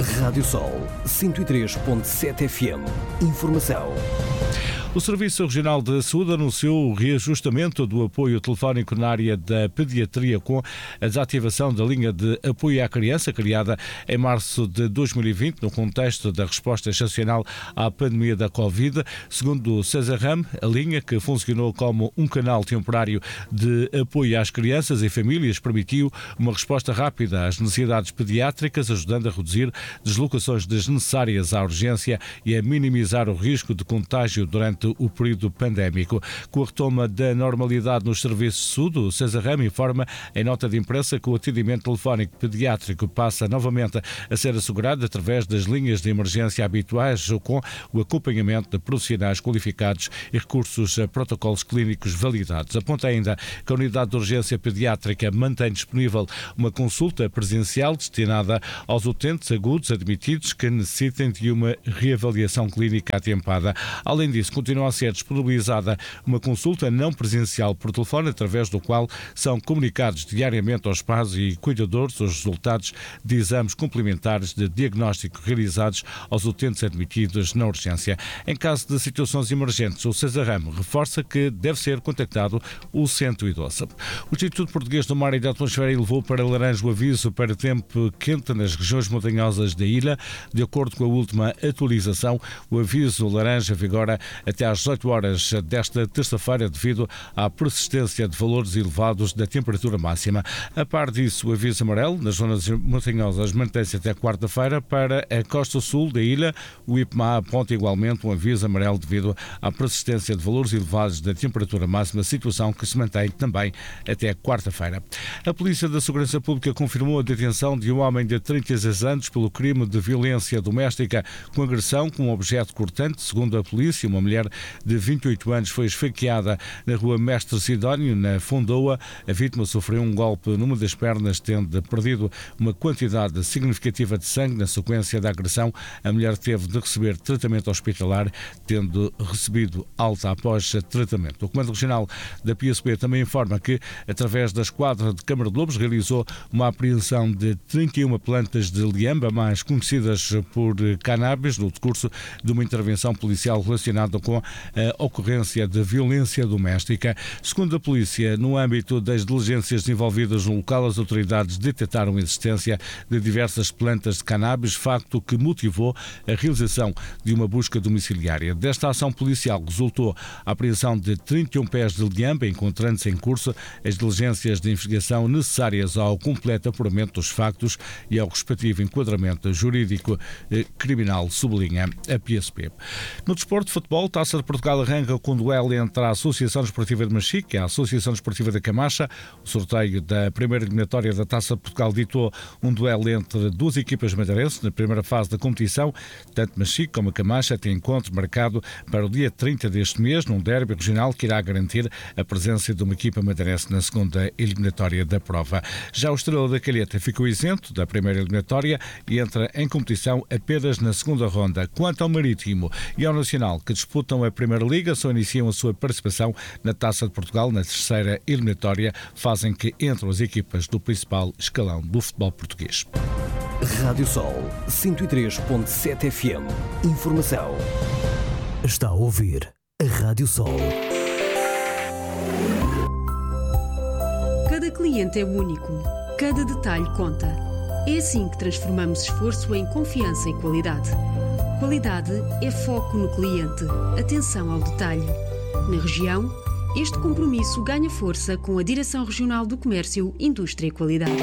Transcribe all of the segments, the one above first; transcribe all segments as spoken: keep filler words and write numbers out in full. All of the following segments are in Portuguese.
Rádio Sol cento e três ponto sete F M. Informação. O Serviço Regional de Saúde anunciou o reajustamento do apoio telefónico na área da pediatria com a desativação da linha de apoio à criança, criada em março de dois mil e vinte, no contexto da resposta excepcional à pandemia da Covid. Segundo o César Ram, a linha, que funcionou como um canal temporário de apoio às crianças e famílias, permitiu uma resposta rápida às necessidades pediátricas, ajudando a reduzir deslocações desnecessárias à urgência e a minimizar o risco de contágio durante o período pandémico. Com a retoma da normalidade nos serviços de saúde, o César Ramos informa em nota de imprensa que o atendimento telefónico pediátrico passa novamente a ser assegurado através das linhas de emergência habituais ou com o acompanhamento de profissionais qualificados e recursos a protocolos clínicos validados. Aponta ainda que a unidade de urgência pediátrica mantém disponível uma consulta presencial destinada aos utentes agudos admitidos que necessitem de uma reavaliação clínica atempada. Além disso, continua a ser disponibilizada uma consulta não presencial por telefone, através do qual são comunicados diariamente aos pais e cuidadores os resultados de exames complementares de diagnóstico realizados aos utentes admitidos na urgência. Em caso de situações emergentes, o César Ramos reforça que deve ser contactado o cento e doze. O Instituto Português do Mar e da Atmosfera elevou para laranja o aviso para tempo quente nas regiões montanhosas da ilha. De acordo com a última atualização, o aviso laranja vigora até às dezoito horas desta terça-feira, devido à persistência de valores elevados da temperatura máxima. A par disso, o aviso amarelo nas zonas montanhosas mantém-se até quarta-feira. Para a costa sul da ilha, o I P M A aponta igualmente um aviso amarelo devido à persistência de valores elevados da temperatura máxima, situação que se mantém também até quarta-feira. A Polícia da Segurança Pública confirmou a detenção de um homem de trinta e seis anos pelo crime de violência doméstica com agressão com um objeto cortante. Segundo a polícia, uma mulher de vinte e oito anos foi esfaqueada na rua Mestre Sidónio, na Fondoa. A vítima sofreu um golpe numa das pernas, tendo perdido uma quantidade significativa de sangue. Na sequência da agressão, a mulher teve de receber tratamento hospitalar, tendo recebido alta após tratamento. O Comando Regional da P S P também informa que, através da Esquadra de Câmara de Lobos, realizou uma apreensão de trinta e uma plantas de liamba, mais conhecidas por cannabis, no decurso de uma intervenção policial relacionada com a ocorrência de violência doméstica. Segundo a polícia, no âmbito das diligências desenvolvidas no local, as autoridades detectaram a existência de diversas plantas de cannabis, facto que motivou a realização de uma busca domiciliária. Desta ação policial resultou a apreensão de trinta e um pés de liamba, encontrando-se em curso as diligências de investigação necessárias ao completo apuramento dos factos e ao respectivo enquadramento jurídico eh, criminal, sublinha a P S P. No desporto de futebol, Taça de Portugal arranca com o duelo entre a Associação Desportiva de Machique e a Associação Desportiva da Camacha. O sorteio da primeira eliminatória da Taça de Portugal ditou um duelo entre duas equipas madeirenses na primeira fase da competição. Tanto Machique como a Camacha têm encontro marcado para o dia trinta deste mês, num derby regional que irá garantir a presença de uma equipa madeirense na segunda eliminatória da prova. Já o Estrela da Calheta ficou isento da primeira eliminatória e entra em competição apenas na segunda ronda. Quanto ao Marítimo e ao Nacional, que disputam a Primeira Liga, só iniciam a sua participação na Taça de Portugal na terceira eliminatória, fazem que entram as equipas do principal escalão do futebol português. Rádio Sol cento e três ponto sete F M. Informação. Está a ouvir a Rádio Sol. Cada cliente é único. Cada detalhe conta. É assim que transformamos esforço em confiança e qualidade. Qualidade é foco no cliente, atenção ao detalhe. Na região, este compromisso ganha força com a Direção Regional do Comércio, Indústria e Qualidade.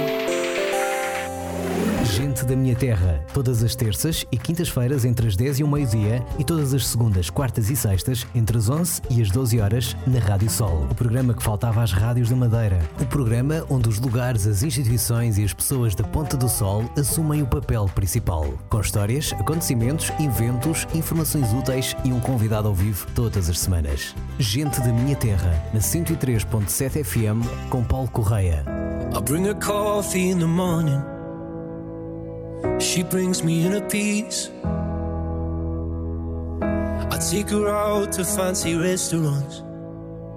Gente da Minha Terra, todas as terças e quintas-feiras entre as dez e o meio-dia e todas as segundas, quartas e sextas entre as onze e as doze horas na Rádio Sol. O programa que faltava às rádios da Madeira. O programa onde os lugares, as instituições e as pessoas da Ponta do Sol assumem o papel principal. Com histórias, acontecimentos, eventos, informações úteis e um convidado ao vivo todas as semanas. Gente da Minha Terra, na cento e três ponto sete F M, com Paulo Correia. I'll bring a coffee in the morning. She brings me in a piece. I take her out to fancy restaurants.